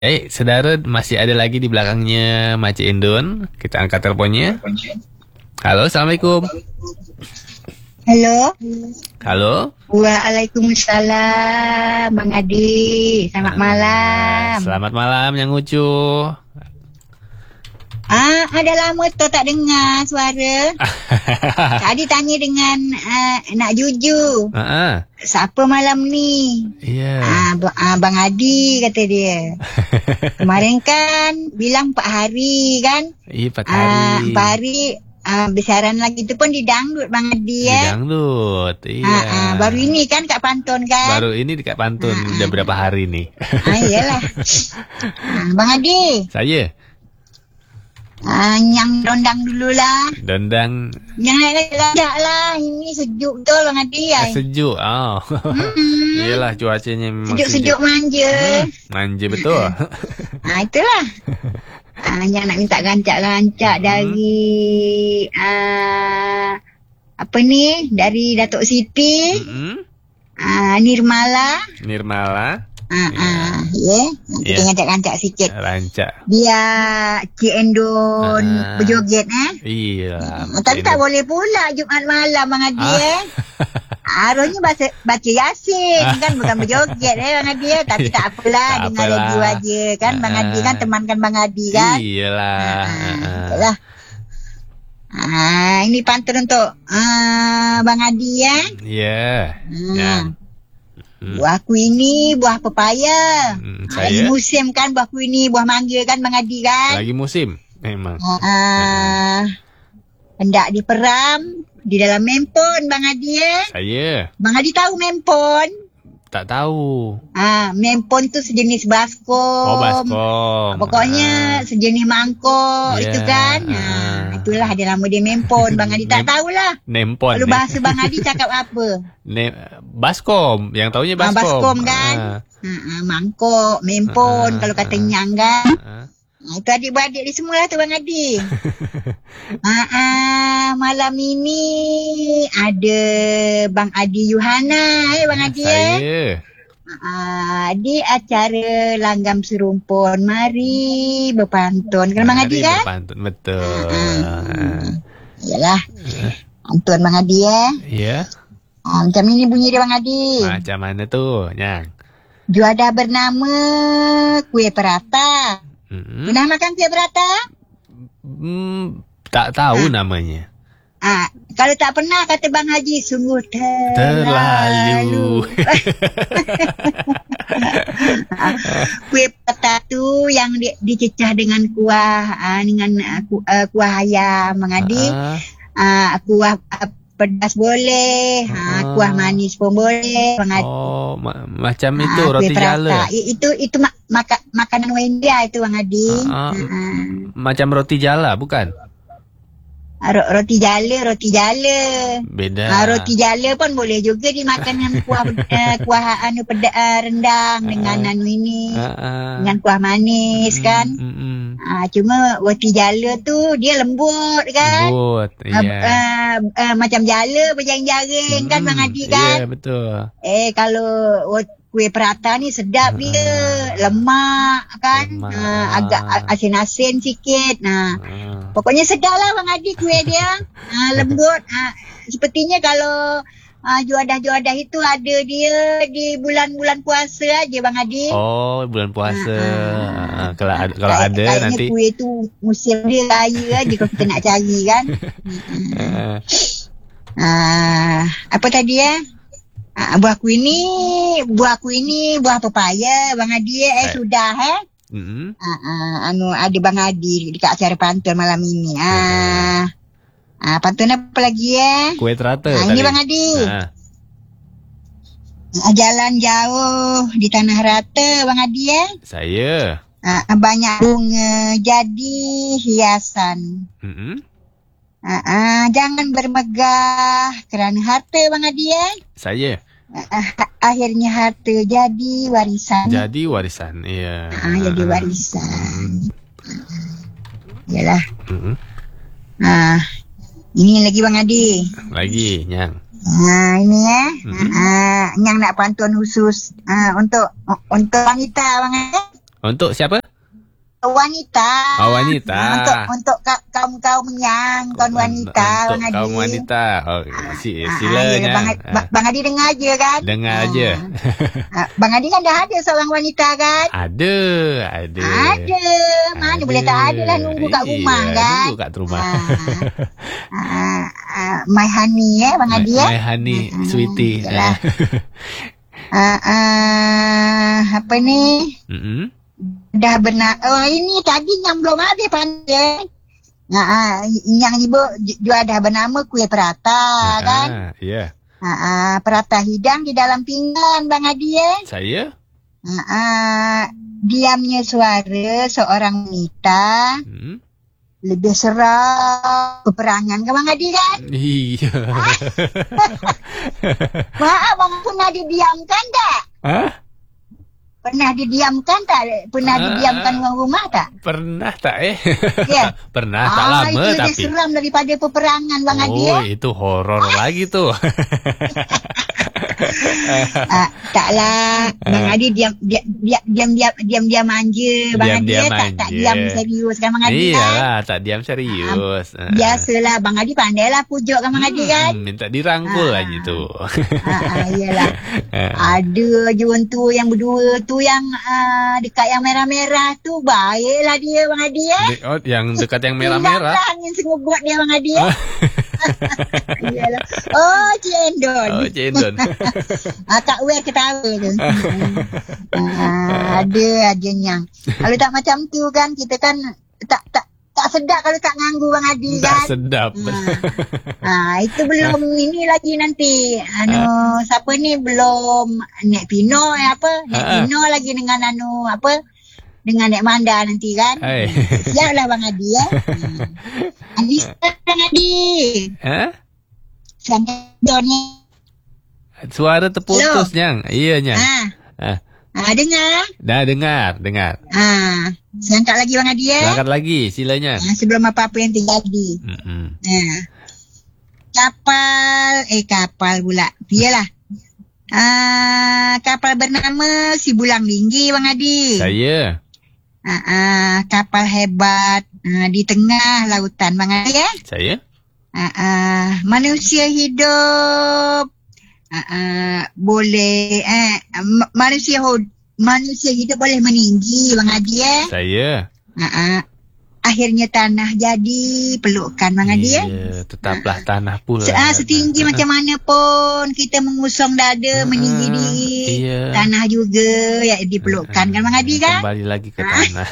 Saudara, masih ada lagi di belakangnya Makcik Indun. Kita angkat teleponnya. Halo, Assalamualaikum. Halo. Halo. Waalaikumsalam, Bang Adi. Selamat malam. Selamat malam, Yang Ucu. Ada lama tu tak dengar suara. Tadi tanya dengan Nak Juju. Siapa malam ni? Ya. Bang Adi kata dia. Kemarin kan bilang 4 hari kan? 4 hari. 4 hari. Besaran lagi tu pun di dangdut Bang Adi Di dangdut, iya. Baru ini kan kat Pantun kan? Baru ini dekat Pantun, udah berapa hari ni? Iyalah. Bang Adi. Saya. Yang dondang dululah. Dondang. Yang lajak lah. Ini sejuk betul Bang Adi. Sejuk. Iyalah, cuacanya memang sejuk manja. Manja betul. Itulah. Yang nak minta rancak-rancak dari apa ni, dari Datuk Siti. Nirmala. Kita rancak-rancak sikit. Rancak. Biar Cik Endon berjoget Iya. Tapi tak boleh pula Jumaat malam Bang Adi Harusnya baca Yasin kan, bukan berjoget Bang Adi Tapi tak apalah, dengar radio aja kan Bang Adi kan, temankan Bang Adi kan. Iyalah. Itulah. Ini pantun untuk Bang Adi ya. Ya. Buah kuini, buah pepaya. Lagi Saya. musim kan buah kuini, buah mangga kan Bang Adi kan. Lagi musim memang. Hendak diperam di dalam mempon Bang Adi ya. Saya. Bang Adi tahu mempon? Tak tahu. Mempon tu sejenis baskom. Baskom. Pokoknya sejenis mangkok itu kan. Itulah dia nama dia mempon. Bang Adi tak tahulah. Nempon. Kalau bahasa Bang Adi cakap apa? Baskom. Yang taunya baskom. Baskom kan. Mangkok, mempon kalau kata nyang kan. Itu adik-beradik dia semualah tu Bang Adi. Malam ini ada Bang Adi Yuhana Bang Adi Saya. Di acara Langgam Serumpun. Mari berpantun kan Bang Adi kan? Berpantun, betul. Yalah. Pantun Bang Adi Ya. Macam ini bunyi dia Bang Adi. Macam mana tu, Nyang? Juada bernama kuih perata. Pernah makan kuih perata? Tak tahu namanya. Kalau tak pernah, kata Bang Haji, sungguh terlalu. Kuih perata tu yang dicecah dengan kuah kuah ayam Bang Adi. Kuah pedas boleh, kuah manis pun boleh Bang Adi. Macam itu roti jala. Itu makanan India itu Bang Adi. Macam roti jala bukan? Roti jala. Beda. Roti jala pun boleh juga dimakan dengan kuah rendang dengan dengan kuah manis kan. Cuma roti jala tu dia lembut kan. Lembut. Macam jala berjaring-jaring kan Bang Adi kan. Ya, betul. Kalau kuih perata ni sedap dia, lemak kan, agak asin-asin sikit. Pokoknya sedap lah Bang Adi kuih dia. Lembut. Sepertinya kalau juadah-juadah itu ada dia di bulan-bulan puasa aja Bang Adi. Bulan puasa. Kalau ada nanti. Kuih tu musim dia raya aja kalau kita nak cari kan. Apa tadi buah kuini, buah pepaya Bang Adi sudah ada Bang Adi dekat acara pantun malam ini. Pantun apa lagi Kuih terata ini Bang Adi. Jalan jauh di tanah rata Bang Adi Saya. Banyak bunga jadi hiasan. Jangan bermegah kerana harta Bang Adi Saya. Akhirnya harta jadi warisan. Jadi warisan, iya. Jadi warisan. Yalah. Ini lagi Bang Adi. Lagi, Nyang. Ini Nyang nak pantun khusus untuk wanita Bang Adi. Untuk siapa? Wanita. Oh, wanita. Untuk kaum yang kaum wanita, Untuk Bang kaum Adi. wanita. Oh, Yelah, silanya. Bang Adi dengar aja kan? Dengar aja. Bang Adi kan dah ada seorang wanita kan? Ada. Mana boleh tak ada lah, nunggu kat rumah kan? Nunggu kat rumah. My honey Bang Adi My honey, sweetie. Yalah. Apa ni? Dah benar. Oh, ini tadi yang belum ada pandai. Yang ibu jual dah bernama kuih perata kan? Ya. Perata hidang di dalam pinggan Bang Adi Saya? Diamnya suara seorang wanita. Lebih seram peperangan ke Bang Adi kan? Iya. Maaf, Bang, pernah didiamkan tak? Pernah didiamkan tak? Pernah didiamkan orang rumah tak? Pernah tak Ya. Pernah, tak lama itu tapi. lebih seram daripada peperangan Bang Adi itu horor lagi tuh. Taklah Bang Adi diam manja Bang Adi tak diam serius kan Bang Adi kan? Iyalah, tak diam serius. Biasalah Bang Adi pandailah pujuk kan Bang Adi kan? Minta dirangkul aja tu. Iyalah. Ada je orang tu yang berdua tu yang dekat yang merah-merah tu, baiklah dia Bang Adi yang dekat yang merah-merah. Hilang angin sengugut dia Bang Adi Iyalah. Oh, Cik Endon. Kak Wei ketawa tu. Ada aja yang. Kalau tak macam tu kan, kita kan tak sedap kalau tak nganggu Bang Adi kan. Tak sedap. Itu belum ini lagi nanti. Siapa ni belum Nek Pino Nek Pino lagi dengan dengan Nek Manda nanti kan. Siaplah Bang Adi Anissa Bang Adi. Sangkadon ni. Suara terputus Nyang. Iya Nyang. Dengar? Dah dengar. Saya angkat lagi Bang Adi Angkat lagi, silanya. Sebelum apa-apa yang terjadi. Kapal pula. Biarlah. Kapal bernama Si Bulang Tinggi Bang Adi. Saya. Kapal hebat di tengah lautan Bang Adi Saya. Manusia hidup boleh manusia hidup boleh meninggi Bang Adi Saya. Akhirnya tanah jadi pelukan Bang Adi tetaplah tanah pula. Setinggi macam mana pun kita mengusung dada meninggi diri, tanah juga ya dipelukkan kan Bang Adi kan. Kembali lagi ke tanah.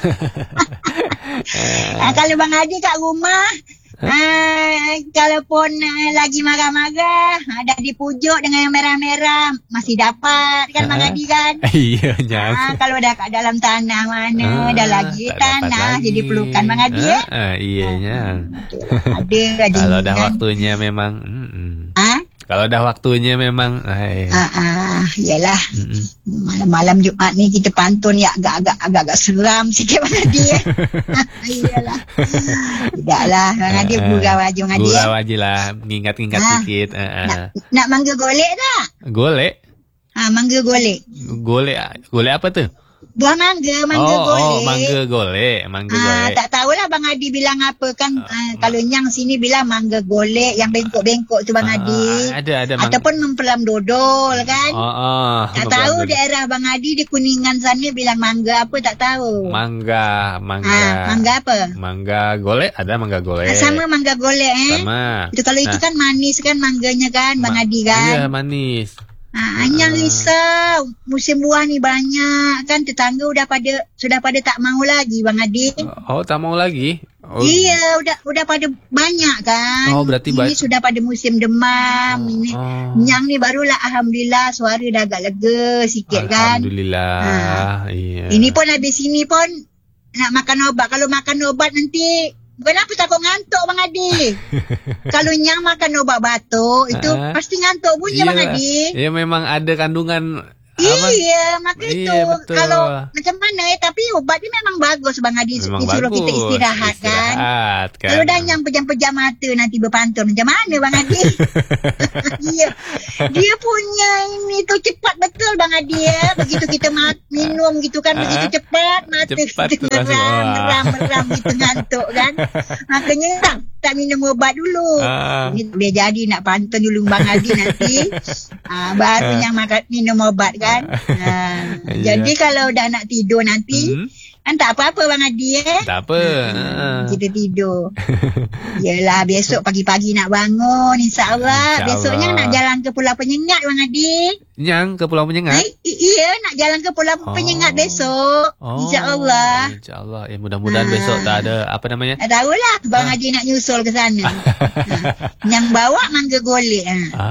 Kalau Bang Adi kat rumah kalaupun lagi marah-marah dah dipujuk dengan yang merah-merah masih dapat kan Bang Adi kan. Iya Nyang. Kalau dah kat dalam tanah mana dah lagi tanah lagi. Jadi pelukan Bang Adi iya Nyang. Ada kalau dah waktunya memang kalau dah waktunya memang iyalah. Malam-malam Jumaat ni kita pantun ya agak-agak seram sikit Bang Adi iyalah. Tidaklah Bang Adi gurau aja Bang Adi. Gurau ajalah, ingat-ingat sikit. Nak mangga golek tak? Golek? Mangga golek. Golek apa tu? Buah mangga golek. Mangga golek. Tak tahulah Bang Adi bilang apa kan. Kalau Nyang sini bilang mangga golek yang bengkok-bengkok tu Bang Adi. Ada ataupun mempelam dodol kan. Tak tahu dodol. daerah Bang Adi di Kuningan sana bilang mangga apa tak tahu. Mangga. Mangga apa? Mangga golek, ada mangga golek. Sama mangga golek Sama. Itu kalau itu kan manis kan mangganya kan Bang Adi kan. Iya manis. Yang risau musim buah ni banyak kan, tetangga sudah pada tak mau lagi Bang Adi. Tak mau lagi. Iya, udah pada banyak kan. Berarti ini sudah pada musim demam. Ini Nyang ni barulah alhamdulillah suara dah agak lega sikit kan. Alhamdulillah. Iya. Ini pun habis ini pun nak makan obat. Kalau makan obat nanti kenapa takut ngantuk Bang Adi? Kalau Nyang makan obat batuk itu pasti ngantuk bunyi Bang Adi. Ya memang ada kandungan Iya, maka itu kalau macam mana tapi obat ni memang bagus Bang Adi, disuruh kita istirahat kan. Kalau dah yang pejam-pejam mata nanti berpantun macam mana Bang Adi? Iya. Dia punya ini tu cepat betul Bang Adi ya. Begitu kita minum gitu kan begitu cepat mata kita meram gitu ngantuk kan. Makanya tak minum obat dulu. Biar jadi nak pantun dulu Bang Adi nanti. Baru yang makan minum obat kan. Jadi kalau dah nak tidur nanti kan tak apa-apa Bang Adi Tak apa. Kita tidur. Yelah besok pagi-pagi nak bangun InsyaAllah. Besoknya nak jalan ke Pulau Penyengat Bang Adi. Yang ke Pulau Penyengat? Iya nak jalan ke Pulau Penyengat besok. InsyaAllah. InsyaAllah. Mudah-mudahan besok tak ada apa namanya. Tak tahulah Bang Adi nak nyusul ke sana. Yang bawa mangga golek.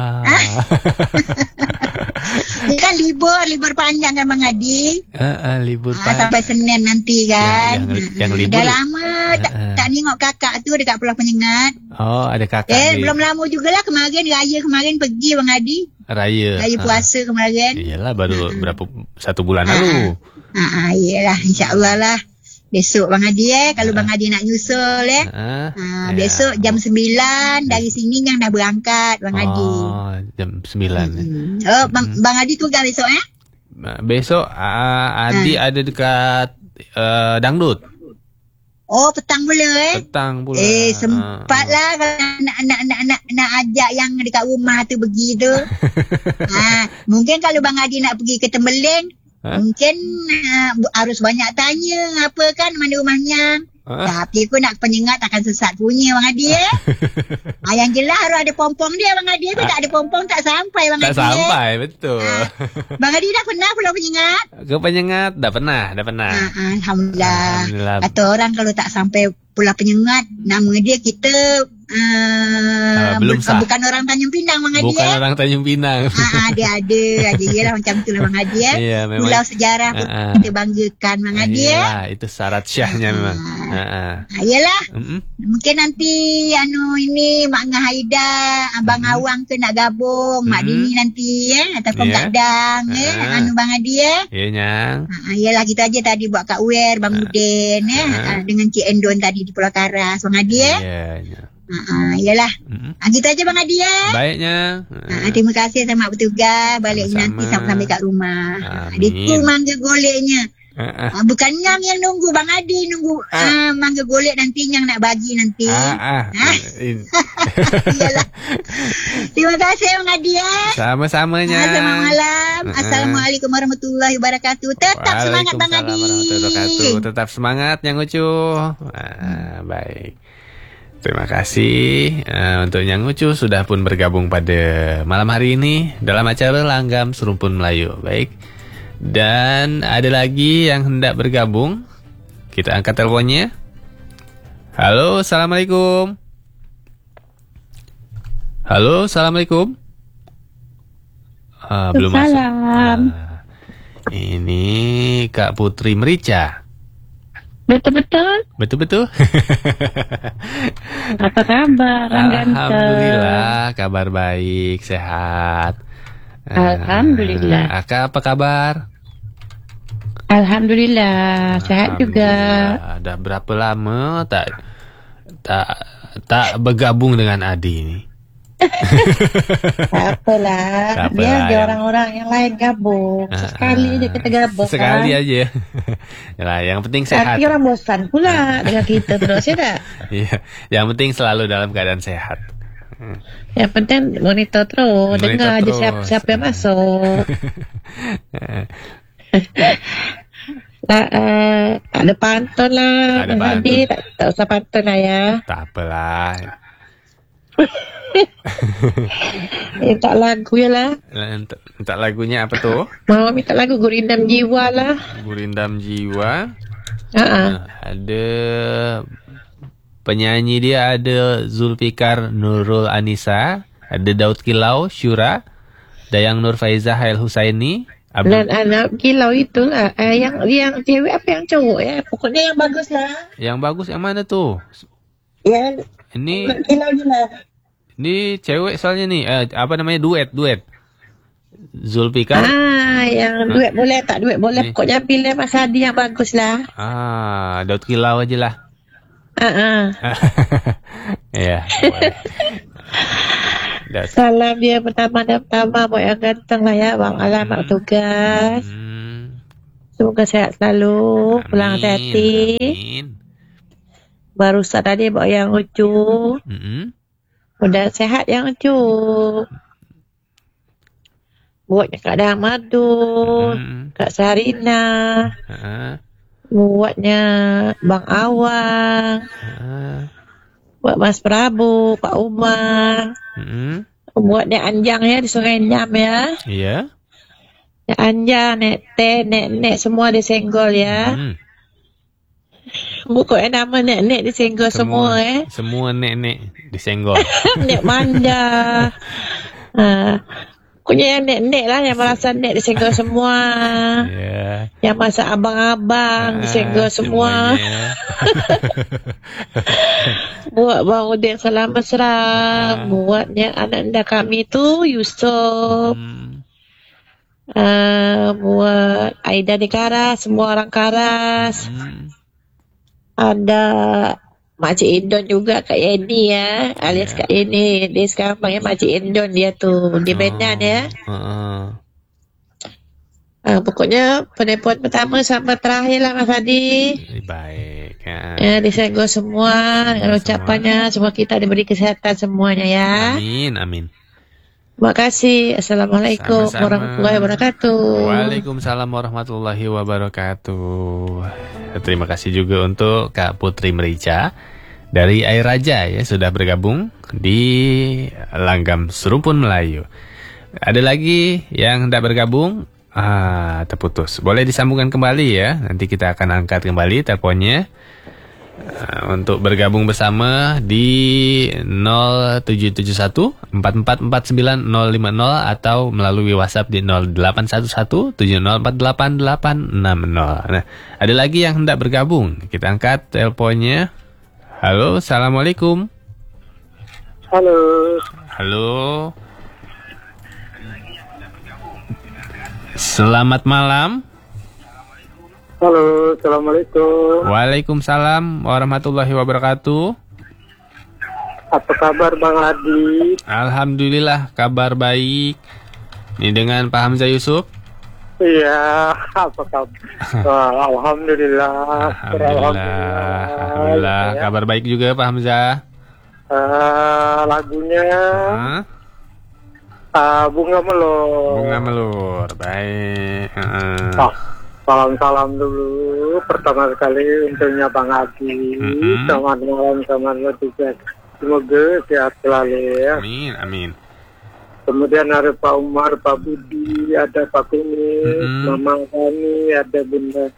Ini kan libur panjang kan Bang Adi. Libur panjang. Sampai Senin nanti kan. Yang libur. Dah lama tak tengok kakak tu dekat Pulau Penyengat. Ada kakak. Belum lama jugalah raya kemarin pergi Bang Adi. Raya puasa kemarin. Iyalah baru berapa 1 bulan lalu. Iyalah insya-Allah lah. Besok Bang Adi kalau Bang Adi nak nyusul besok jam 9 dari sini yang dah berangkat Bang Adi. Jam 9. Bang Adi tu kan besok Besok Adi ada dekat dangdut. Petang pula Petang pula. Sempatlah nak ajak yang dekat rumah tu pergi tu. Mungkin kalau Bang Adi nak pergi ke Tembeling mungkin harus banyak tanya apa kan mana rumahnya. Tapi aku nak Penyengat takkan sesat punya Bang Adi yang jelas harus ada pompong dia Bang Adi. Tapi tak ada pompong tak sampai Bang Adi. Tak sampai betul. Bang Adi dah pernah Pulau Penyengat? Ke Penyengat dah pernah. Alhamdulillah. Kata orang kalau tak sampai Pulau Penyengat nama dia kita belum sah. Bukan orang Tanjung Pinang Bang Adi. Bukan orang Tanjung Pinang. Dia ada Yelah macam itulah Bang Adi Pulau sejarah kita banggakan Bang Adi itu syarat syahnya memang. Yelah mungkin nanti ini Mak Ngah Haida Abang Awang tu nak gabung Mak Dini nanti ataupun Kak Dang Bang Adi Ya nyang. Yelah kita aja tadi buat Kak Wer Bang Udin dengan Cik Endon tadi di Pulau Karas Bang Adi Yelah gitu aja Bang Adi Baiknya. Terima kasih sama bertugas. Balik nanti sampai kat rumah. Diku mangga goleknya. Bukan yang nunggu Bang Adi. Nunggu mangga golek nanti yang nak bagi nanti. Iyalah. Terima kasih Bang Adi Sama-samanya. Selamat malam. Assalamualaikum warahmatullahi wabarakatuh. Tetap semangat Bang Adi. Tetap semangat Yang Ucu. Baik. Terima kasih untuk Yang Ucu sudah pun bergabung pada malam hari ini dalam acara Langgam Serumpun Melayu. Baik. Dan ada lagi yang hendak bergabung. Kita angkat teleponnya. Halo, Assalamualaikum. Halo, Assalamualaikum. Belum masuk. Ini Kak Putri Merica. Betul-betul. Apa kabar? Alhamdulillah, kabar baik, sehat. Alhamdulillah. Akak apa kabar? Alhamdulillah, sehat juga. Dah berapa lama tak bergabung dengan Adi ni? Apalah, dia orang-orang yang lain gabung. Sekali je kita gabung. Sekali aja. Yalah, yang penting sehat. Tapi orang bosan pula dengan kita terus ya tak? Iya, yang penting selalu dalam keadaan sehat. Yang penting monitor terus, dengar aja siapa yang masuk. Tak ada pantun lah. Jadi tak usah pantun lah ya. Tak apalah. Minta lagu je lah. Minta lagunya apa tu? Mau minta lagu Gurindam Jiwa lah. Gurindam Jiwa. Ada penyanyi dia, ada Zulfikar Nurul Anissa, ada Daud Kilau Syura, Dayang Nur Faizah Hail Husaini. Dan anak Kilau itulah yang cewek apa yang cowok ya. Pokoknya yang bagus lah. Yang bagus yang mana tu? Ya. Ini Kilau je lah. Ini cewek soalnya ni apa namanya duet. Zulfikar. Yang duit boleh tak duit boleh. Pokoknya pilih Mas Hadi yang bagus lah. Daud Kilau aja lah. Ya, boleh. Salam dia pertama buat yang ganteng lah ya Bang Alamat tugas. Semoga sehat selalu. Pulang hati-hati. Baru start tadi buat yang lucu. Mudah sehat yang lucu. Buatnya Kak Damadun, Kak Sarina, buatnya Bang Awang, buat Mas Prabu, Pak Umar, buatnya Anjang ya di Sungai Nyam ya. Iya. Ya, Anjang, Nek Teh, Nek semua disenggol ya. Pokoknya nama Nek disenggol semua Semua Nek disenggol. Nek manja. Pokoknya yang nek lah yang merasa nek disenggol semua. Yeah. Yang masa abang-abang disenggol semua. Buat Bang Udin Salam Mesra. Buatnya anak anda kami tu Yusof. Buat Aida di Karas, semua orang Karas. Ada Makcik Indon juga Kak Yeni ya, alias Kak Yeni. Dia sekarang panggil Makcik Indon dia tu di Medan ya. Pokoknya penelpon pertama sampai terakhir lah Mas Hadi. Baik. Ya, disenggol semua dengan ucapannya. Semua kita diberi kesehatan semuanya ya. Amin. Terima kasih. Assalamualaikum warahmatullahi wabarakatuh. Waalaikumsalam warahmatullahi wabarakatuh. Terima kasih juga untuk Kak Putri Merica dari Air Raja ya, sudah bergabung di Langgam Serumpun Melayu. Ada lagi yang hendak bergabung, terputus. Boleh disambungkan kembali ya. Nanti kita akan angkat kembali teleponnya untuk bergabung bersama di 0771 4449 050 atau melalui WhatsApp di 0811 7048 860. Nah, ada lagi yang hendak bergabung. Kita angkat teleponnya. Halo, assalamualaikum. Halo. Selamat malam. Halo, assalamualaikum. Waalaikumsalam warahmatullahi wabarakatuh. Apa kabar Bang Hadi? Alhamdulillah, kabar baik. Ini dengan Pak Hamzah Yusuf. Iya, apa kabar? Alhamdulillah. Alhamdulillah. Kabar baik juga Pak Hamzah. Lagunya Bunga Melur. Baik. Salam dulu pertama sekali untuknya Bang Adi. Selamat malam juga. Semoga sehat selalu ya. Amin. Kemudian ada Pak Umar, Pak Budi, ada Pak Kumis, Mama Kami, ada Bunda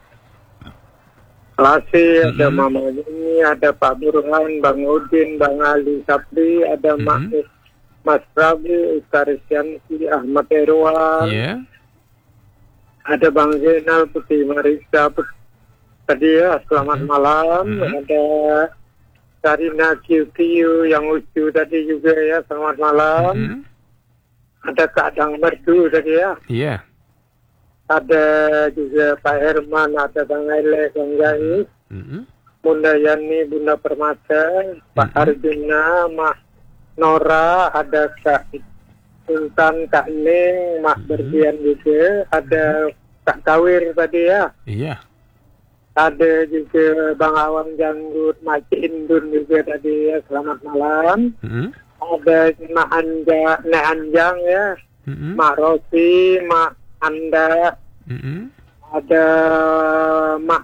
Lasi, ada Mama Yuni, ada Pak Burhan, Bang Udin, Bang Ali Sapri, ada Mas Prabu, Ustaz Syansi, Ahmad Erwan. Yeah. Ada Bang Zainal, Putih Marisa tadi ya, selamat malam. Ada Sarina QQ yang lucu tadi juga ya, selamat malam. Ada Kak Dang Merdu tadi ya. Iya. Ada juga Pak Herman, ada Bang Ele, Bang Gais, Bunda Yani, Bunda Permata, Pak Arjuna, Mak Nora, ada Kak Sultan, Kak Ning, Mak Berdian juga, ada Kak Kawir tadi ya. Iya. Ada juga Bang Awang Janggut, Mak Indun juga tadi ya, selamat malam. Ada Mak Anjang ya, Mak Rosi, Mak Anda, ada Mak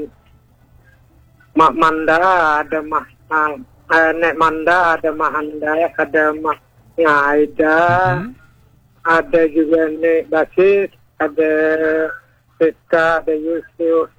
Manda, ada Mak Nek Manda, ada Mak Anda, ada Mak Aida, ada juga Nek Basis, ada Siska, ada Yusuf,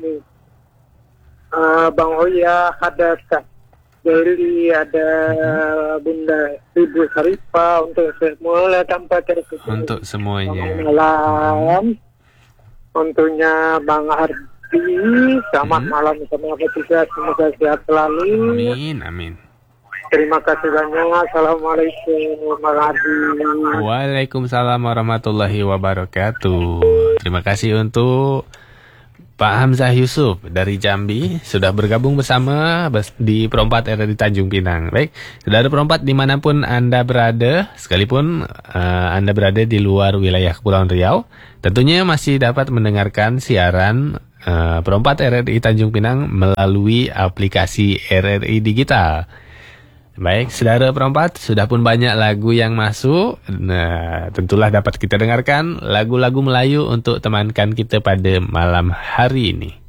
Bang Oya, ada Kak Deli, ada Bunda Ibu Sarifah, untuk semua tanpa terkecuali. Untuk semuanya. Malam. Untuknya Bang Ardi, selamat malam sama kita, semoga sehat selalu. Amin. Terima kasih banyak. Assalamualaikum warahmatullahi wabarakatuh. Waalaikumsalam warahmatullahi wabarakatuh. Terima kasih untuk Pak Hamzah Yusuf dari Jambi sudah bergabung bersama di Perompat RRI Tanjung Pinang. Baik, saudara Perompat dimanapun Anda berada, sekalipun Anda berada di luar wilayah Kepulauan Riau, tentunya masih dapat mendengarkan siaran Perompat RRI Tanjung Pinang melalui aplikasi RRI Digital. Baik, saudara Perompat, sudah pun banyak lagu yang masuk. Nah, tentulah dapat kita dengarkan lagu-lagu Melayu untuk temankan kita pada malam hari ini.